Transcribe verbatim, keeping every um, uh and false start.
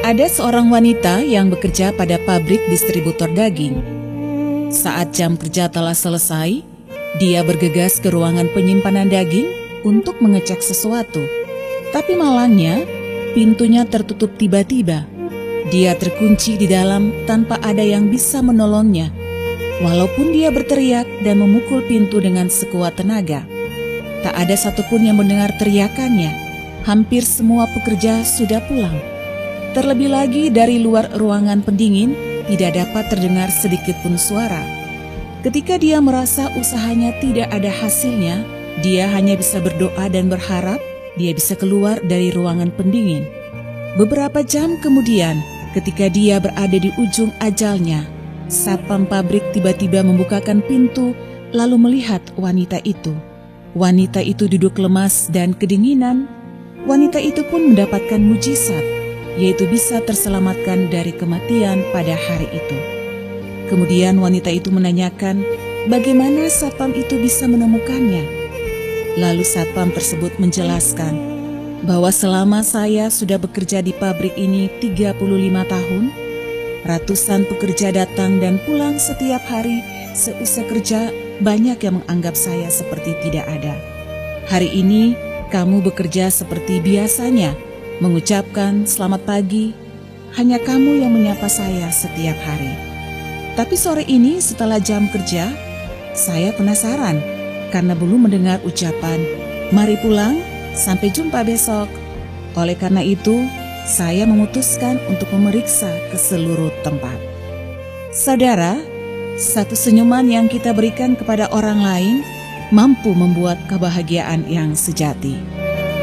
Ada seorang wanita yang bekerja pada pabrik distributor daging. Saat jam kerja telah selesai, dia bergegas ke ruangan penyimpanan daging untuk mengecek sesuatu. Tapi malangnya, pintunya tertutup tiba-tiba. Dia terkunci di dalam tanpa ada yang bisa menolongnya. Walaupun dia berteriak dan memukul pintu dengan sekuat tenaga, tak ada satupun yang mendengar teriakannya. Hampir semua pekerja sudah pulang. Terlebih lagi dari luar ruangan pendingin tidak dapat terdengar sedikit pun suara. Ketika dia merasa usahanya tidak ada hasilnya, dia hanya bisa berdoa dan berharap dia bisa keluar dari ruangan pendingin. Beberapa jam kemudian, ketika dia berada di ujung ajalnya, satpam pabrik tiba-tiba membukakan pintu lalu melihat wanita itu. Wanita itu duduk lemas dan kedinginan. Wanita itu pun mendapatkan mujizat, yaitu bisa terselamatkan dari kematian pada hari itu. Kemudian wanita itu menanyakan bagaimana satpam itu bisa menemukannya. Lalu satpam tersebut menjelaskan bahwa selama saya sudah bekerja di pabrik ini tiga puluh lima tahun, ratusan pekerja datang dan pulang setiap hari. Seusai kerja banyak yang menganggap saya seperti tidak ada. Hari ini kamu bekerja seperti biasanya, mengucapkan selamat pagi. Hanya kamu yang menyapa saya setiap hari. Tapi sore ini setelah jam kerja, saya penasaran karena belum mendengar ucapan, mari pulang, sampai jumpa besok. Oleh karena itu, saya memutuskan untuk memeriksa ke seluruh tempat. Saudara, satu senyuman yang kita berikan kepada orang lain mampu membuat kebahagiaan yang sejati.